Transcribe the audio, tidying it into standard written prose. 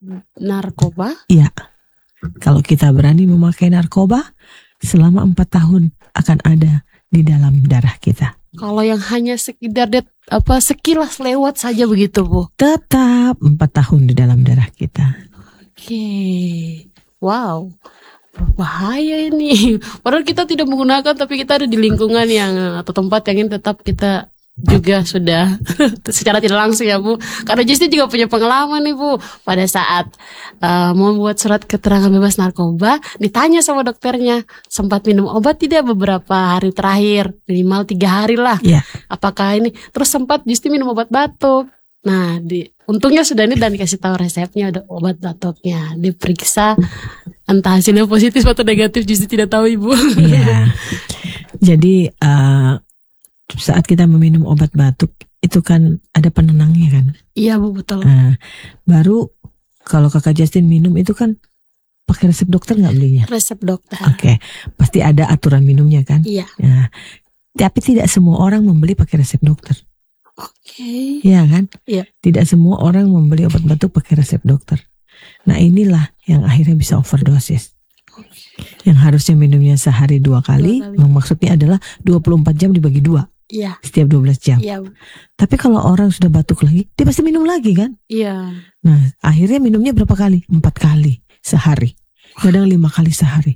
narkoba? Iya. Kalau kita berani memakai narkoba, selama 4 tahun akan ada di dalam darah kita. Kalau yang hanya sekedar sekilas lewat saja begitu, Bu? Tetap 4 tahun di dalam darah kita. Oke. Wow. Bahaya ini. Padahal kita tidak menggunakan, tapi kita ada di lingkungan yang atau tempat yang ini tetap kita juga sudah secara tidak langsung ya, Bu. Karena Justin juga punya pengalaman nih, Bu. Pada saat mau membuat surat keterangan bebas narkoba, ditanya sama dokternya, sempat minum obat tidak beberapa hari terakhir, minimal 3 hari lah. Iya. Apakah ini? Terus sempat Justin minum obat batuk. Nah, untungnya sudah ini dan dikasih tahu resepnya, ada obat batuknya. Diperiksa, entah hasilnya positif atau negatif, Justin tidak tahu, Ibu. Iya. Jadi saat kita meminum obat batuk itu kan ada penenangnya kan. Iya, Bu, betul. Baru kalau kakak Justin minum itu kan pakai resep dokter nggak belinya? Resep dokter. Oke, pasti ada aturan minumnya kan. Iya. Nah, tapi tidak semua orang membeli pakai resep dokter. Oke. Iya kan? Iya. Tidak semua orang membeli obat batuk pakai resep dokter. Nah, inilah yang akhirnya bisa overdosis. Yang harusnya minumnya sehari 2 kali, maksudnya adalah 24 jam dibagi 2. Iya. Setiap 12 jam. Iya. Tapi kalau orang sudah batuk lagi, dia pasti minum lagi kan? Iya. Nah, akhirnya minumnya berapa kali? 4 kali sehari. Kadang 5 kali sehari.